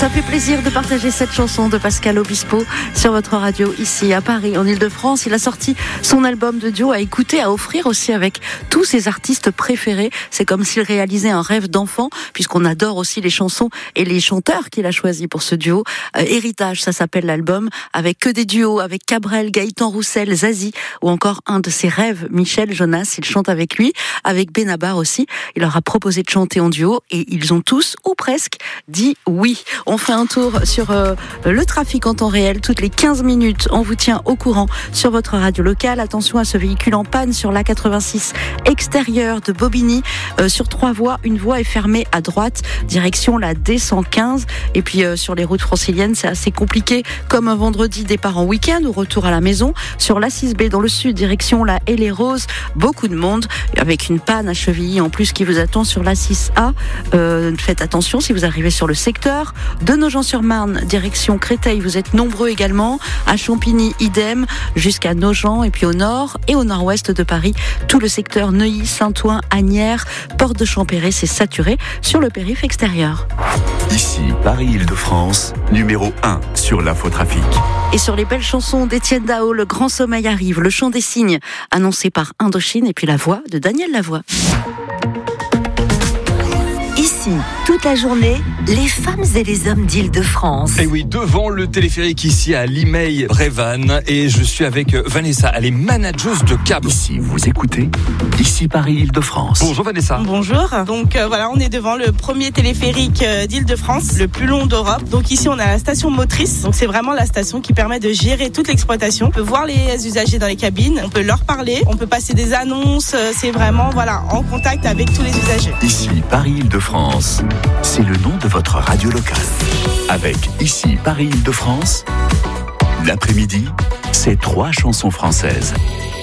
Ça fait plaisir de partager cette chanson de Pascal Obispo sur votre radio ici à Paris, en Ile-de-France. Il a sorti son album de duo à écouter, à offrir aussi avec tous ses artistes préférés. C'est comme s'il réalisait un rêve d'enfant, puisqu'on adore aussi les chansons et les chanteurs qu'il a choisis pour ce duo. Héritage, ça s'appelle l'album, avec que des duos, avec Cabrel, Gaëtan Roussel, Zazie, ou encore un de ses rêves, Michel Jonas. Il chante avec lui, avec Benabar aussi. Il leur a proposé de chanter en duo et ils ont tous, ou presque, dit oui. On fait un tour sur le trafic en temps réel. Toutes les 15 minutes, on vous tient au courant sur votre radio locale. Attention à ce véhicule en panne sur l'A86 extérieur de Bobigny. Sur 3 voies, une voie est fermée à droite, direction la D115. Et puis sur les routes franciliennes, c'est assez compliqué, comme un vendredi départ en week-end ou retour à la maison. Sur l'A6B dans le sud, direction la Haie-les-Roses, beaucoup de monde, avec une panne à Chevilly en plus qui vous attend sur l'A6A. Faites attention si vous arrivez sur le secteur. De Nogent-sur-Marne, direction Créteil, vous êtes nombreux également. À Champigny, idem, jusqu'à Nogent. Et puis au nord et au nord-ouest de Paris, tout le secteur Neuilly, Saint-Ouen, Asnières, Porte de Champéret, c'est saturé sur le périph' extérieur. Ici, Paris-Île-de-France, numéro 1 sur l'infotrafic. Et sur les belles chansons d'Étienne Dao, Le Grand Sommeil arrive, Le Chant des Cygnes, annoncé par Indochine, et puis la voix de Daniel Lavoie. Ici, toute la journée, les femmes et les hommes d'Île-de-France. Et oui, devant le téléphérique ici à Limeil-Brévannes, et je suis avec Vanessa, elle est manageuse de cab. Ici, vous écoutez, ici Paris-Île-de-France. Bonjour Vanessa. Bonjour. Donc voilà, on est devant le premier téléphérique d'Île-de-France, le plus long d'Europe. Donc ici, on a la station motrice. Donc c'est vraiment la station qui permet de gérer toute l'exploitation. On peut voir les usagers dans les cabines, on peut leur parler, on peut passer des annonces. C'est vraiment en contact avec tous les usagers. Ici Paris-Île-de-France, c'est le nom de votre radio locale. Avec ici Paris-Île-de-France, l'après-midi, c'est 3 chansons françaises.